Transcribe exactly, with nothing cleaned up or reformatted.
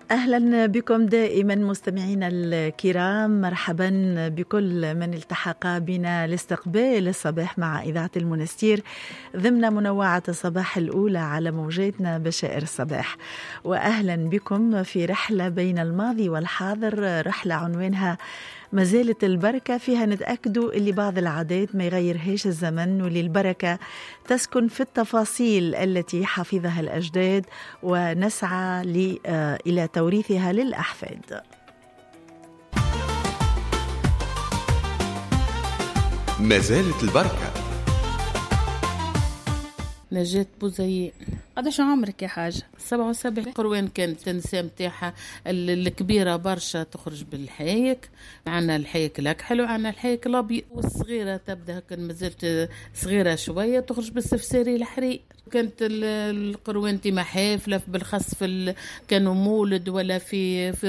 أهلا بكم دائما مستمعينا الكرام، مرحبا بكل من التحق بنا لاستقبال الصباح مع إذاعة المنستير ضمن منوعة الصباح الأولى على موجاتنا بشائر الصباح. وأهلا بكم في رحلة بين الماضي والحاضر، رحلة عنوانها ما زالت البركة، فيها نتأكدوا اللي بعض العادات ما يغيرهاش الزمن، واللي البركة تسكن في التفاصيل التي حفظها الأجداد، ونسعى إلى توريثها للأحفاد. ما زالت البركة. نجاة بوزيين. قداش عمرك يا حاجة؟ سبعة وسبعين. قروان كانت النساء متاعها الكبيرة برشا تخرج بالحيك، عنا الحيك الأكحل وعنا الحيك الأبيض، والصغيرة تبدأ هكا مازالت صغيرة شوية تخرج بالسفساري الحرير. كانت القروان تيما حافلة بالخص في كانوا مولد ولا في في